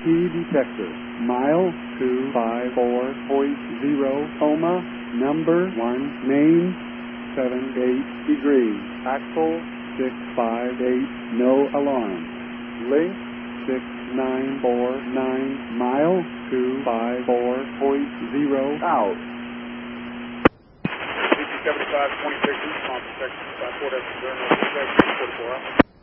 key detector. Mile 254.0, coma, number 1, main 78 degrees, axle 658, no alarm. Link 6949, mile 254.0, out. 75, 26, response protection, 5 4, 44.